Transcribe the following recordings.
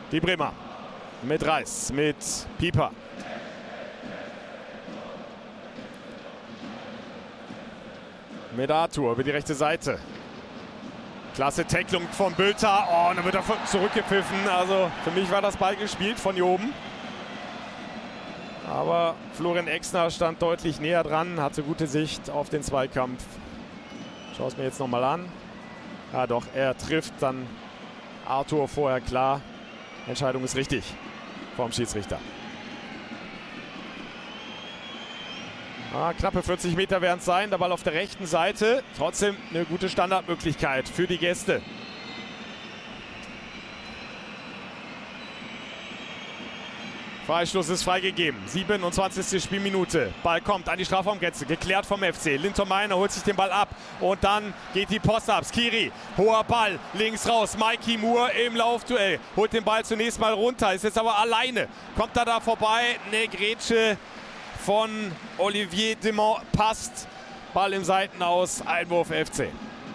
Die Bremer mit Reis, mit Pieper. Mit Arthur über die rechte Seite. Klasse Tacklung von Bülter. Oh, und dann wird er zurückgepfiffen. Also für mich war das Ball gespielt von hier oben. Aber Florian Exner stand deutlich näher dran, hatte gute Sicht auf den Zweikampf. Schau es mir jetzt nochmal an. Ja doch, er trifft dann Arthur vorher klar. Entscheidung ist richtig vom Schiedsrichter. Knappe 40 Meter werden es sein. Der Ball auf der rechten Seite. Trotzdem eine gute Standardmöglichkeit für die Gäste. Freistoß ist freigegeben. 27. Spielminute. Ball kommt an die Strafraumgrenze. Geklärt vom FC. Linton Meiner holt sich den Ball ab. Und dann geht die Post ab. Skiri. Hoher Ball. Links raus. Mikey Moore im Laufduell. Holt den Ball zunächst mal runter. Ist jetzt aber alleine. Kommt er da vorbei. Eine Grätsche von Olivier Demont passt. Ball im Seitenaus. Einwurf FC.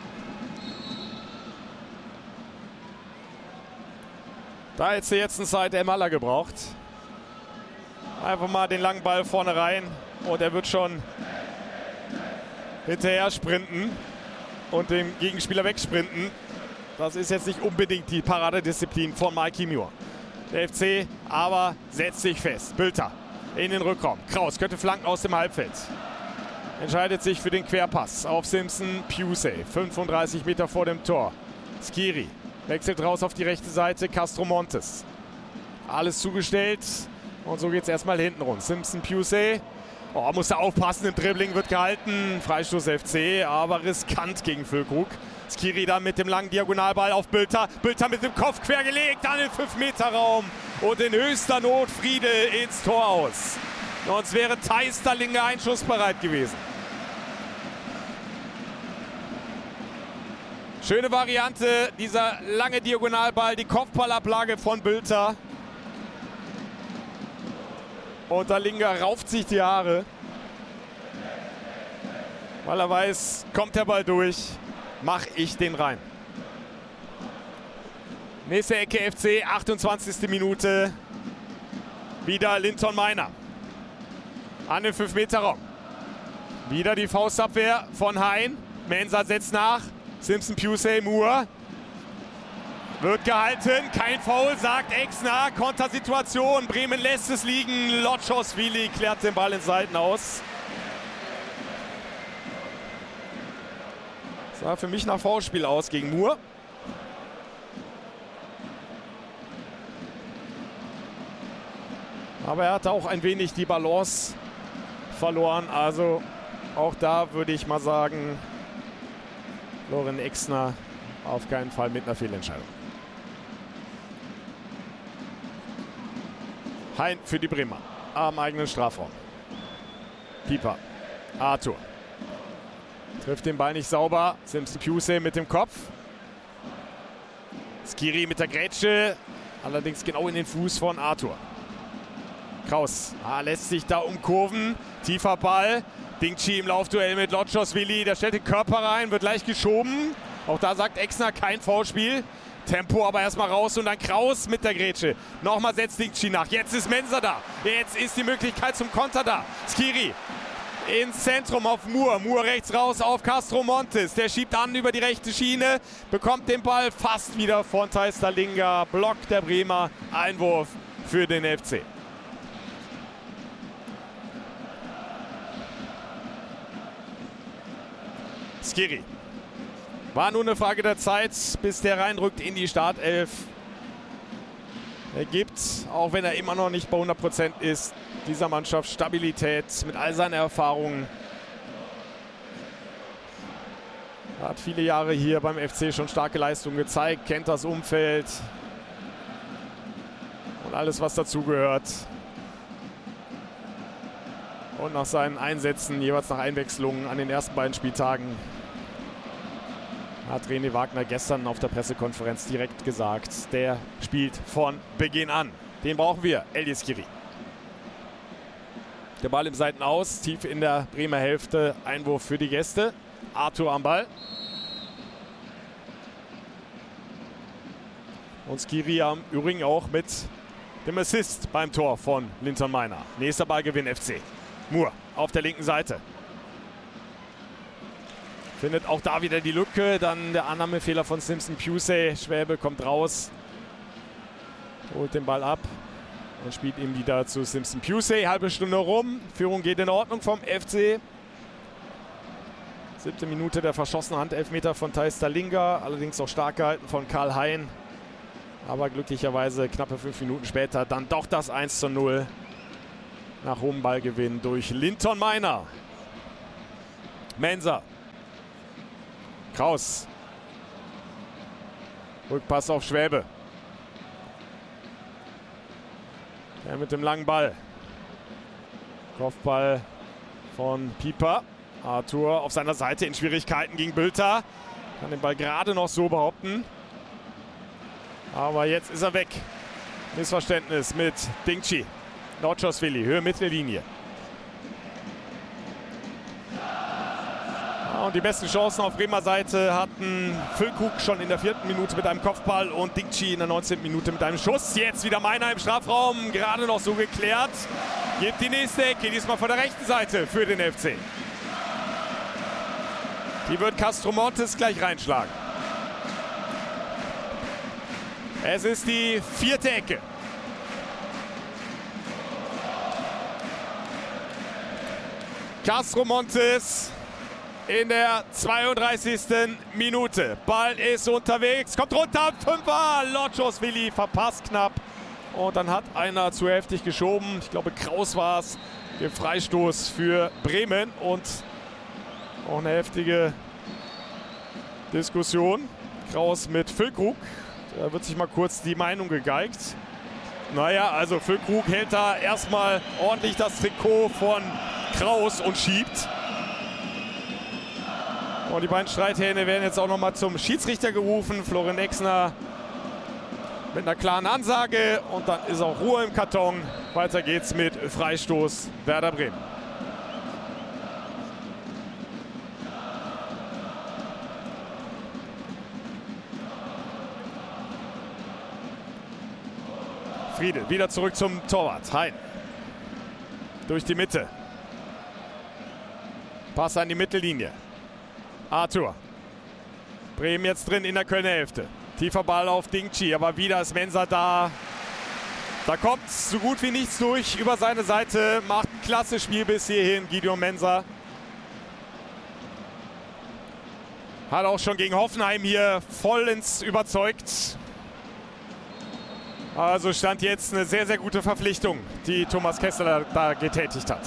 Da hätte jetzt eine Zeit der Maller gebraucht. Einfach mal den langen Ball vorne rein und er wird schon hinterher sprinten und den Gegenspieler wegsprinten. Das ist jetzt nicht unbedingt die Paradedisziplin von Mikey Moore. Der FC aber setzt sich fest. Bülter in den Rückraum. Kraus könnte flanken aus dem Halbfeld. Entscheidet sich für den Querpass auf Simpson Pusey. 35 Meter vor dem Tor. Skiri wechselt raus auf die rechte Seite. Castro Montes. Alles zugestellt. Und so geht es erstmal hinten rund. Simpson Pusey. Oh, muss da aufpassen, im Dribbling wird gehalten. Freistoß FC, aber riskant gegen Füllkrug. Skiri dann mit dem langen Diagonalball auf Bülter. Bülter mit dem Kopf quergelegt an den 5-Meter-Raum. Und in höchster Not Friedel ins Tor aus. Sonst wäre Theis Dallinger einschussbereit gewesen. Schöne Variante, dieser lange Diagonalball, die Kopfballablage von Bülter. Und Dallinger rauft sich die Haare, weil er weiß, kommt der Ball durch, mache ich den rein. Nächste Ecke FC, 28. Minute. Wieder Linton Meiner an den 5-Meter-Raum. Wieder die Faustabwehr von Hein. Mensah setzt nach. Simpson Pusey, Moore. Wird gehalten, kein Foul, sagt Exner. Kontersituation, Bremen lässt es liegen. Lotschosvili klärt den Ball in Seiten aus. Sah für mich nach Foulspiel aus gegen Moore. Aber er hatte auch ein wenig die Balance verloren. Also auch da würde ich mal sagen, Florian Exner auf keinen Fall mit einer Fehlentscheidung. Hein für die Bremer am eigenen Strafraum. Pieper. Arthur. Trifft den Ball nicht sauber. Simpson Pusey mit dem Kopf. Skiri mit der Grätsche. Allerdings genau in den Fuß von Arthur. Kraus lässt sich da umkurven. Tiefer Ball. Dingchi im Laufduell mit Lotschosvili. Der stellt den Körper rein, wird leicht geschoben. Auch da sagt Exner kein Foulspiel. Tempo aber erstmal raus und dann Kraus mit der Grätsche. Nochmal setzt Dingchi nach. Jetzt ist Mensah da. Jetzt ist die Möglichkeit zum Konter da. Skiri ins Zentrum auf Moore. Moore rechts raus auf Castro Montes. Der schiebt an über die rechte Schiene. Bekommt den Ball fast wieder von Theis Dallinger. Block der Bremer. Einwurf für den FC. Skiri. War nur eine Frage der Zeit, bis der reinrückt in die Startelf. Er gibt, auch wenn er immer noch nicht bei 100% ist, dieser Mannschaft Stabilität mit all seinen Erfahrungen. Er hat viele Jahre hier beim FC schon starke Leistungen gezeigt, kennt das Umfeld und alles, was dazugehört. Und nach seinen Einsätzen, jeweils nach Einwechslungen an den ersten beiden Spieltagen, hat René Wagner gestern auf der Pressekonferenz direkt gesagt, der spielt von Beginn an. Den brauchen wir, Eldis Skiri. Der Ball im Seitenaus, tief in der Bremer Hälfte, Einwurf für die Gäste. Arthur am Ball. Und Skiri am Übrigen auch mit dem Assist beim Tor von Linton Meiner. Nächster Ballgewinn FC. Moore auf der linken Seite. Findet auch da wieder die Lücke. Dann der Annahmefehler von Simpson Pusey. Schwäbe kommt raus. Holt den Ball ab. Und spielt ihn wieder zu Simpson Pusey. Halbe Stunde rum. Führung geht in Ordnung vom FC. 7. Minute der verschossene Handelfmeter von Thijs Dalinga. Allerdings auch stark gehalten von Karl Hein. Aber glücklicherweise knappe 5 Minuten später dann doch das 1:0 nach hohem Ballgewinn durch Linton Meiner. Mensah. Kraus. Rückpass auf Schwäbe. Er mit dem langen Ball. Kopfball von Pieper. Arthur auf seiner Seite in Schwierigkeiten gegen Bülter. Kann den Ball gerade noch so behaupten. Aber jetzt ist er weg. Missverständnis mit Dingchi. Nordschosvili, Höhe Mittellinie. Und die besten Chancen auf Bremer Seite hatten Füllkrug schon in der 4. Minute mit einem Kopfball und Dingchi in der 19. Minute mit einem Schuss. Jetzt wieder Meiner im Strafraum, gerade noch so geklärt. Gibt die nächste Ecke, diesmal von der rechten Seite für den FC. Die wird Castro Montes gleich reinschlagen. Es ist die 4. Ecke. Castro Montes in der 32. Minute. Ball ist unterwegs, kommt runter, 5er. Nordschosvili verpasst knapp. Und dann hat einer zu heftig geschoben. Ich glaube, Kraus war es. Der Freistoß für Bremen. Und auch eine heftige Diskussion. Kraus mit Füllkrug. Da wird sich mal kurz die Meinung gegeigt. Naja, also Füllkrug hält da erstmal ordentlich das Trikot von Kraus und schiebt. Und die beiden Streithähne werden jetzt auch noch mal zum Schiedsrichter gerufen. Florian Exner mit einer klaren Ansage. Und dann ist auch Ruhe im Karton. Weiter geht's mit Freistoß Werder Bremen. Friedel wieder zurück zum Torwart. Hein. Durch die Mitte. Pass an die Mittellinie. Arthur. Bremen jetzt drin in der Kölner Hälfte. Tiefer Ball auf Dingchi, aber wieder ist Mensah da. Da kommt so gut wie nichts durch über seine Seite. Macht ein klasse Spiel bis hierhin, Gideon Mensah. Hat auch schon gegen Hoffenheim hier vollends überzeugt. Also stand jetzt eine sehr, sehr gute Verpflichtung, die Thomas Kessler da getätigt hat.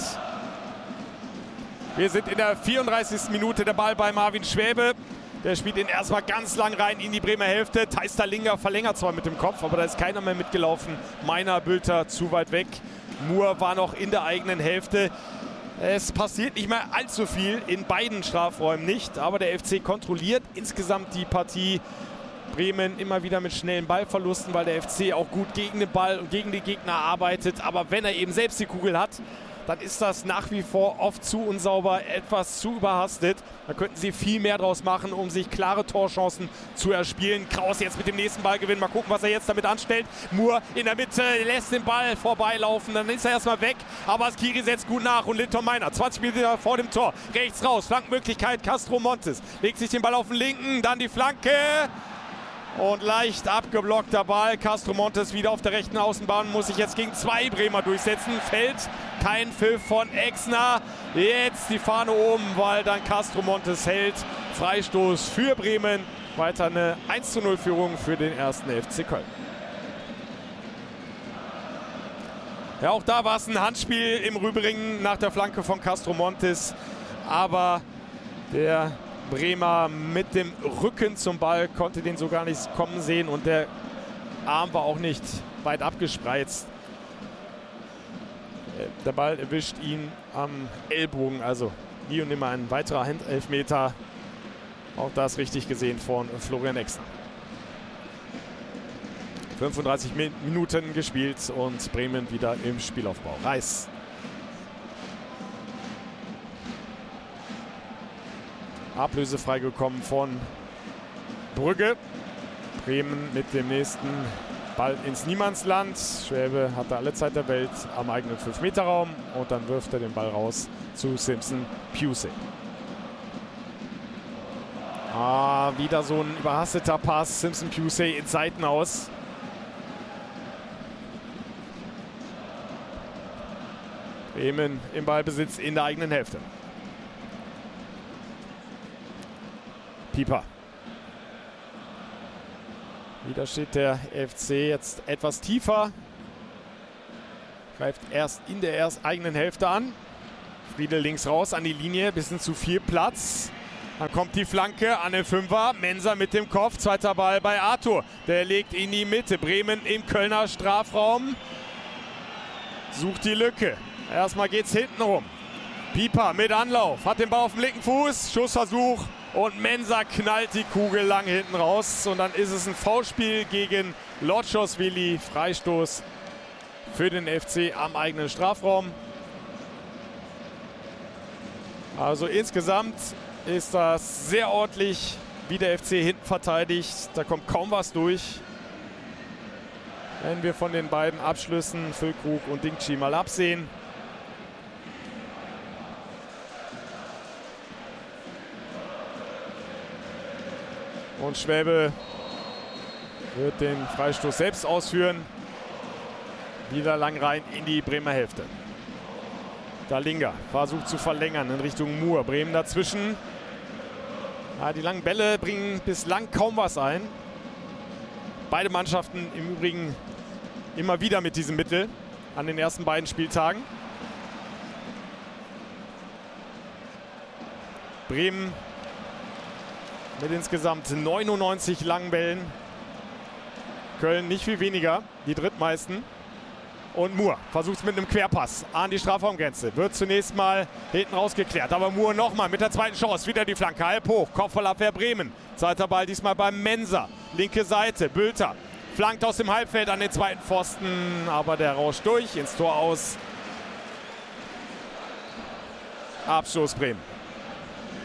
Wir sind in der 34. Minute, der Ball bei Marvin Schwäbe. Der spielt ihn erstmal ganz lang rein in die Bremer Hälfte. Thijs Dalinga verlängert zwar mit dem Kopf, aber da ist keiner mehr mitgelaufen. Meiner, Bülter zu weit weg. Moore war noch in der eigenen Hälfte. Es passiert nicht mehr allzu viel, in beiden Strafräumen nicht. Aber der FC kontrolliert insgesamt die Partie. Bremen immer wieder mit schnellen Ballverlusten, weil der FC auch gut gegen den Ball und gegen die Gegner arbeitet. Aber wenn er eben selbst die Kugel hat, dann ist das nach wie vor oft zu unsauber, etwas zu überhastet. Da könnten sie viel mehr draus machen, um sich klare Torchancen zu erspielen. Kraus jetzt mit dem nächsten Ballgewinn. Mal gucken, was er jetzt damit anstellt. Moore in der Mitte, lässt den Ball vorbeilaufen. Dann ist er erstmal weg. Aber Skiri setzt gut nach. Und Linton Meiner, 20 Meter vor dem Tor. Rechts raus, Flankenmöglichkeit, Castro Montes. Legt sich den Ball auf den linken, dann die Flanke. Und leicht abgeblockter Ball. Castro Montes wieder auf der rechten Außenbahn. Muss sich jetzt gegen 2 Bremer durchsetzen. Fällt kein Pfiff von Exner. Jetzt die Fahne oben, weil dann Castro Montes hält. Freistoß für Bremen. Weiter eine 1:0 Führung für den 1. FC Köln. Ja, auch da war es ein Handspiel im Rüberingen nach der Flanke von Castro Montes. Aber der Bremer mit dem Rücken zum Ball konnte den so gar nicht kommen sehen und der Arm war auch nicht weit abgespreizt. Der Ball erwischt ihn am Ellbogen, also nie und nimmer ein weiterer Handelfmeter. Auch das richtig gesehen von Florian Exner. 35 Minuten gespielt und Bremen wieder im Spielaufbau. Reis. Ablösefrei gekommen von Brügge. Bremen mit dem nächsten Ball ins Niemandsland. Schwäbe hatte alle Zeit der Welt am eigenen 5-Meter-Raum und dann wirft er den Ball raus zu Simpson Pusey. Wieder so ein überhasteter Pass. Simpson Pusey ins Seitenhaus. Bremen im Ballbesitz in der eigenen Hälfte. Pieper. Wieder steht der FC jetzt etwas tiefer. Greift erst in der eigenen Hälfte an. Friedel links raus an die Linie, bisschen zu viel Platz. Dann kommt die Flanke an den Fünfer. Mensah mit dem Kopf, zweiter Ball bei Arthur. Der legt in die Mitte. Bremen im Kölner Strafraum. Sucht die Lücke. Erstmal geht's hinten rum. Pieper mit Anlauf, hat den Ball auf dem linken Fuß. Schussversuch und Mensah knallt die Kugel lang hinten raus. Und dann ist es ein Foulspiel gegen Lotschosvili. Freistoß für den FC am eigenen Strafraum. Also insgesamt ist das sehr ordentlich, wie der FC hinten verteidigt. Da kommt kaum was durch. Wenn wir von den beiden Abschlüssen Füllkrug und Dingchi mal absehen. Und Schwäbe wird den Freistoß selbst ausführen. Wieder lang rein in die Bremer Hälfte. Dalinga versucht zu verlängern in Richtung Moore. Bremen dazwischen. Die langen Bälle bringen bislang kaum was ein. Beide Mannschaften im Übrigen immer wieder mit diesem Mittel an den ersten beiden Spieltagen. Bremen mit insgesamt 99 langen Bällen. Köln nicht viel weniger, die drittmeisten. Und Moore versucht es mit einem Querpass an die Strafraumgrenze. Wird zunächst mal hinten rausgeklärt. Aber Moore nochmal mit der zweiten Chance. Wieder die Flanke, halb hoch. Kopfballabwehr Bremen. Zweiter Ball diesmal beim Mensah. Linke Seite, Bülter. Flankt aus dem Halbfeld an den zweiten Pfosten. Aber der rauscht durch, ins Tor aus. Abstoß Bremen.